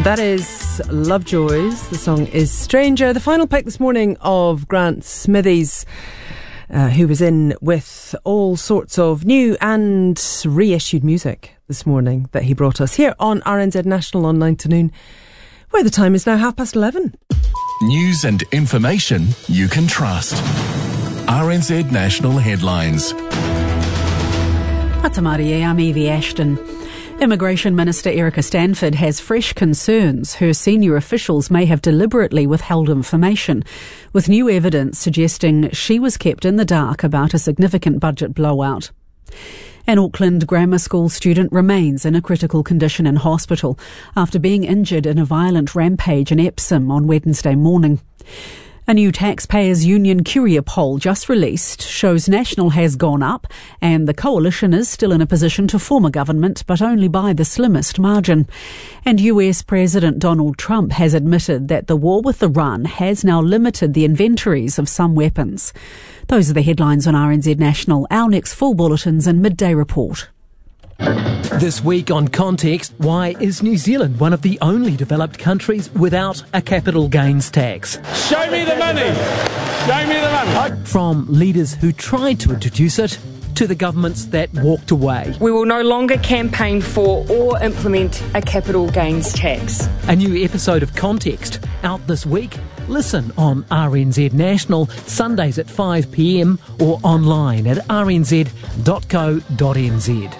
That is Lovejoy's. The song is Stranger. The final pick this morning of Grant Smithies, who was in with all sorts of new and reissued music this morning that he brought us here on RNZ National on 9 to noon, where the time is now 11:30. News and information you can trust. RNZ National Headlines. Atamarie, I'm Evie Ashton. Immigration Minister Erica Stanford has fresh concerns her senior officials may have deliberately withheld information, with new evidence suggesting she was kept in the dark about a significant budget blowout. An Auckland grammar school student remains in a critical condition in hospital after being injured in a violent rampage in Epsom on Wednesday morning. A new Taxpayers Union Curia poll just released shows National has gone up and the coalition is still in a position to form a government, but only by the slimmest margin. And US President Donald Trump has admitted that the war with Iran has now limited the inventories of some weapons. Those are the headlines on RNZ National. Our next full bulletins and midday report. This week on Context, why is New Zealand one of the only developed countries without a capital gains tax? Show me the money! Show me the money! From leaders who tried to introduce it to the governments that walked away. We will no longer campaign for or implement a capital gains tax. A new episode of Context out this week. Listen on RNZ National, Sundays at 5 p.m. or online at rnz.co.nz.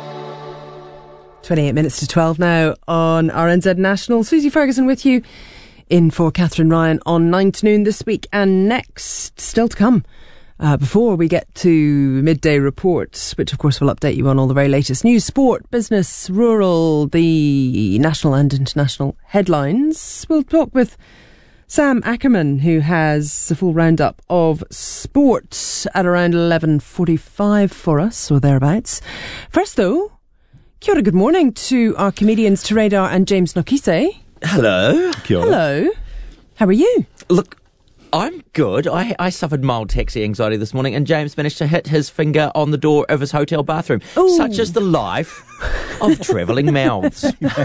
28 minutes to 12 now on RNZ National. Susie Ferguson with you in for Catherine Ryan on 9 to noon this week and next. Still to come before we get to midday reports, which of course will update you on all the very latest news, sport, business, rural, the national and international headlines. We'll talk with Sam Ackerman, who has a full roundup of sport at around 11:45 for us, or thereabouts. First though, kia ora, good morning to our comedians Te Radar and James Nokise. Hello. Kia ora. Hello. How are you? Look, I'm good. I suffered mild taxi anxiety this morning, and James managed to hit his finger on the door of his hotel bathroom. Ooh. Such is the life of travelling mouths.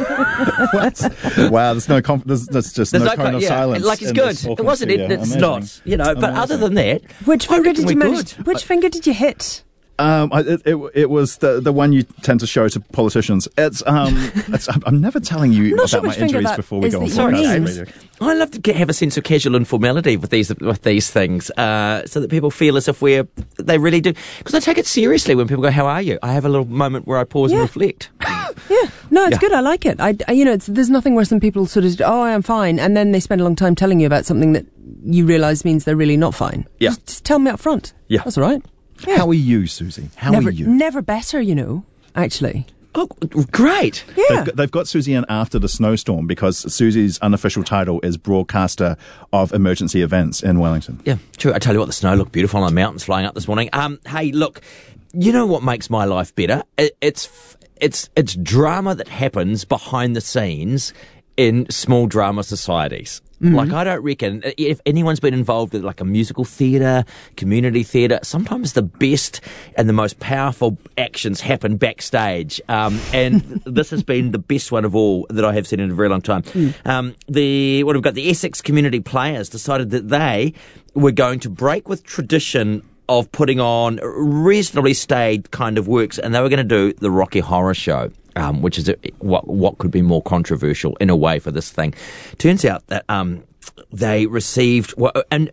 Wow, there's no there's just no cone of silence. Like, it's good. It wasn't. It's not. You know. But other than that, Which finger did you manage? Which finger did you hit? It was the one you tend to show to politicians. I'm never telling you about my injuries before we go on podcast. I love to have a sense of casual informality with these things, so that people feel as if they really do. Because I take it seriously when people go, "How are you?" I have a little moment where I pause and reflect. Yeah, no, it's good. I like it. There's nothing worse than people sort of, I'm fine, and then they spend a long time telling you about something that you realise means they're really not fine. Yeah, just tell me up front. Yeah, that's all right. Yeah. How are you, Susie? How are you? Never better, actually. Oh, great. Yeah. They've got Susie in after the snowstorm because Susie's unofficial title is broadcaster of emergency events in Wellington. Yeah, true. I tell you what, the snow looked beautiful on the mountains flying up this morning. Hey, look, you know what makes my life better? It's drama that happens behind the scenes in small drama societies. Mm-hmm. Like, I don't reckon, if anyone's been involved with like a musical theatre, community theatre, sometimes the best and the most powerful actions happen backstage. And this has been the best one of all that I have seen in a very long time. We've got the Essex Community Players decided that they were going to break with tradition of putting on reasonably staid kind of works, and they were going to do the Rocky Horror Show. Which is what could be more controversial in a way for this thing. Turns out that they received, and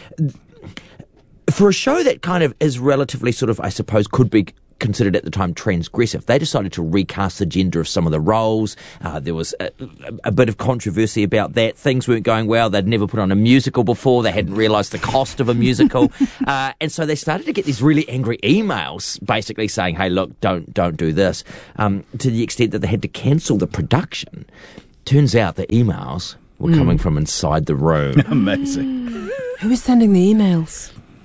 for a show that kind of is relatively sort of, I suppose, could be considered at the time transgressive, they decided to recast the gender of some of the roles. There was a bit of controversy about that. Things weren't going well. They'd never put on a musical before. They hadn't realised the cost of a musical. And so they started to get these really angry emails basically saying, hey, look, don't do this, to the extent that they had to cancel the production. Turns out the emails were coming from inside the room. Amazing. Who was sending the emails?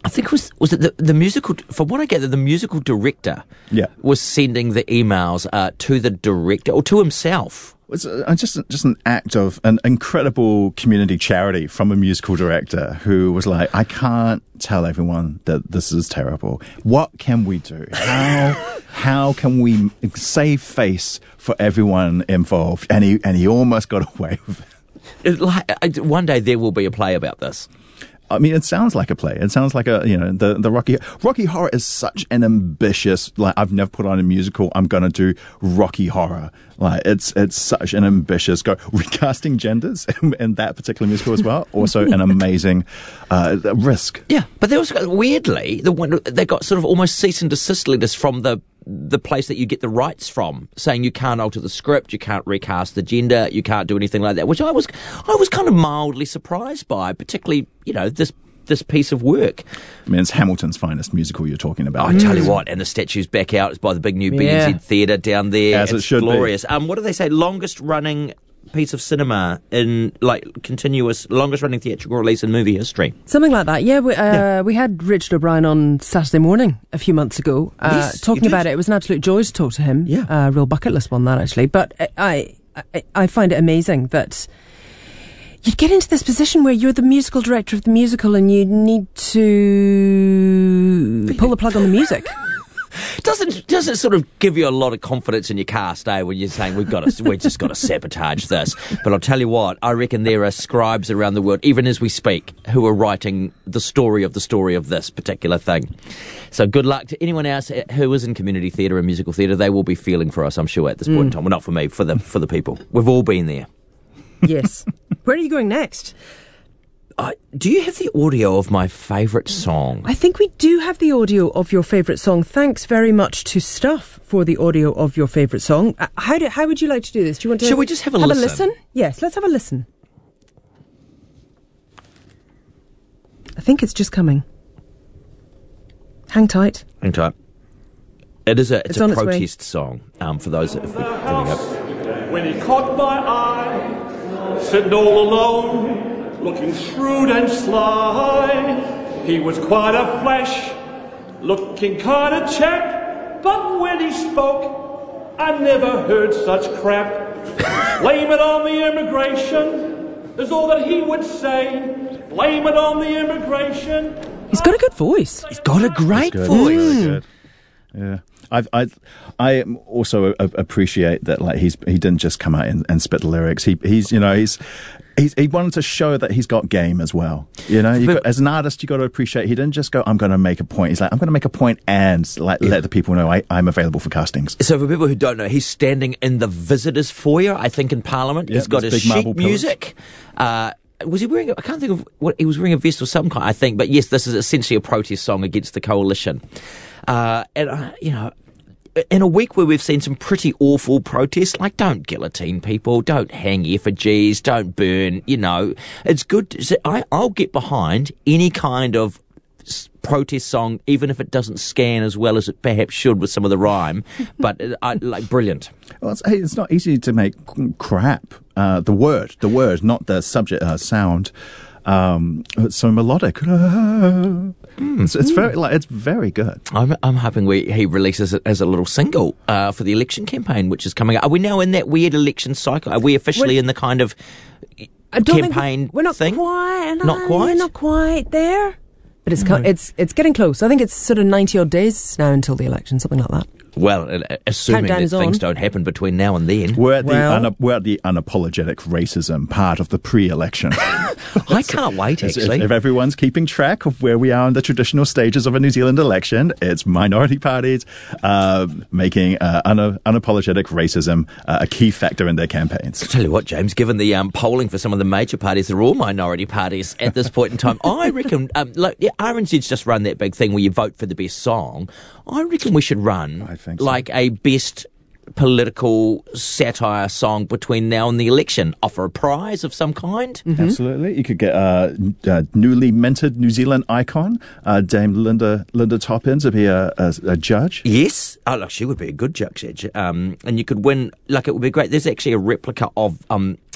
I think was it the musical? From what I gather, the musical director was sending the emails to the director or to himself. It's just an act of an incredible community charity from a musical director who was like, I can't tell everyone that this is terrible. What can we do? How can we save face for everyone involved? And he almost got away with it. One day there will be a play about this. I mean, it sounds like a play. It sounds like the Rocky Horror is such an ambitious, like, I've never put on a musical. I'm going to do Rocky Horror. Like, it's such an ambitious recasting genders in that particular musical as well. Also an amazing risk. Yeah, but there was weirdly they got sort of almost cease and desist letters from the place that you get the rights from, saying you can't alter the script, you can't recast the gender, you can't do anything like that, which I was kind of mildly surprised by, particularly, this piece of work. I mean, it's Hamilton's finest musical you're talking about. I tell you what, and the statue's back out. It's by the big new BNZ Theatre down there. As it should glorious. be. What do they say? Longest running piece of cinema in continuous, longest running theatrical release in movie history. Something like that. Yeah, we had Richard O'Brien on Saturday morning a few months ago talking about it. It was an absolute joy to talk to him. Yeah, real bucket list one that actually. But I find it amazing that you'd get into this position where you're the musical director of the musical and you need to pull the plug on the music. Doesn't sort of give you a lot of confidence in your cast, when you're saying we've just got to sabotage this. But I'll tell you what, I reckon there are scribes around the world, even as we speak, who are writing the story of this particular thing. So good luck to anyone else who is in community theatre and musical theatre. They will be feeling for us, I'm sure, at this point in time. Well, not for me, for the people. We've all been there. Yes. Where are you going next? Do you have the audio of my favourite song? I think we do have the audio of your favourite song. Thanks very much to Stuff for the audio of your favourite song. How would you like to do this? Do you want to? Shall we just have a listen? Yes, let's have a listen. I think it's just coming. Hang tight. Hang tight. It's a protest song. For those that are up. When he caught my eye, sitting all alone, looking shrewd and sly. He was quite a flash, looking kind of chap, but when he spoke, I never heard such crap. Blame it on the immigration, is all that he would say. Blame it on the immigration. He's got a good voice. He's got a great voice. Really good. Yeah. I also appreciate that, like, he didn't just come out and spit the lyrics. He wanted to show that he's got game as well. As an artist, you got to appreciate he didn't just go, I'm going to make a point. He's like, I'm going to make a point and let the people know I'm available for castings. So for people who don't know, he's standing in the visitors' foyer, I think, in Parliament. He's got his sheet music. Was he wearing? I can't think of what he was wearing. A vest of some kind, I think. But yes, this is essentially a protest song against the coalition. In a week where we've seen some pretty awful protests, like don't guillotine people, don't hang effigies, don't burn, it's good. I'll get behind any kind of protest song, even if it doesn't scan as well as it perhaps should with some of the rhyme, but brilliant. Well, it's not easy to make crap. The word, not the subject, sound. It's so melodic. It's very good. I'm hoping he releases it as a little single for the election campaign, which is coming up. Are we now in that weird election cycle? Are we officially in the kind of campaign we're not thing? Not quite there. But it's getting close. I think it's sort of 90 odd days now until the election, something like that. Well, assuming that things don't happen between now and then. We're at the unapologetic racism part of the pre-election. I can't wait, actually. If everyone's keeping track of where we are in the traditional stages of a New Zealand election, it's minority parties making unapologetic racism a key factor in their campaigns. I'll tell you what, James, given the polling for some of the major parties, they're all minority parties at this point in time. I reckon, RNZ's just run that big thing where you vote for the best song. I reckon we should run a best political satire song between now and the election. Offer a prize of some kind. Mm-hmm. Absolutely. You could get a newly minted New Zealand icon, Dame Linda Toppins, to be a judge. Yes. She would be a good judge. And you could win, it would be great. There's actually a replica of